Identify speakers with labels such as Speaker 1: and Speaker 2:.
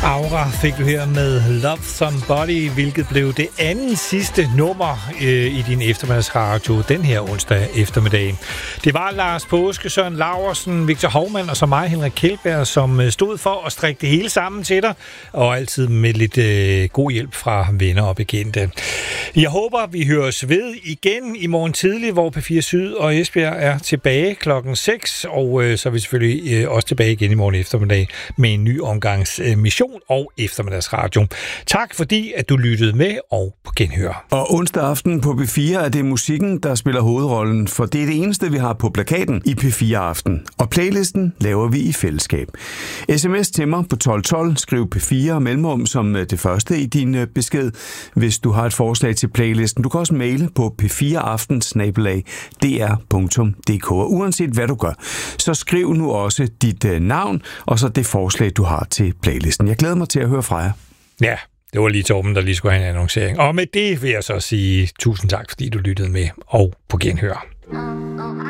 Speaker 1: Aura fik du her med Love Somebody, hvilket blev det anden sidste nummer i din eftermiddagsradio den her onsdag eftermiddag. Det var Lars Paaske, Søren Laursen, Victor Hovmand og så mig, Henrik Kjeldberg, som stod for at strikke det hele sammen til dig, og altid med lidt god hjælp fra venner og bekendte. Jeg håber, vi høres ved igen i morgen tidlig, hvor P4 Syd og Esbjerg er tilbage klokken 6, og så er vi selvfølgelig også tilbage igen i morgen eftermiddag med en ny omgangs mission og eftermiddagsradio. Tak fordi, at du lyttede med, og på genhør.
Speaker 2: Og onsdag aften på P4 er det musikken, der spiller hovedrollen, for det er det eneste, vi har på plakaten i P4 Aften. Og playlisten laver vi i fællesskab. SMS til mig på 1212, skriv P4 mellemrum som det første i din besked, hvis du har et forslag til playlisten. Du kan også maile på p4aften@dr.dk. Og uanset hvad du gør, så skriv nu også dit navn, og så det forslag, du har til playlisten. Jeg glæder mig til at høre fra jer.
Speaker 1: Ja, det var lige Torben, der lige skulle have en annoncering. Og med det vil jeg så sige tusind tak, fordi du lyttede med, og på genhør.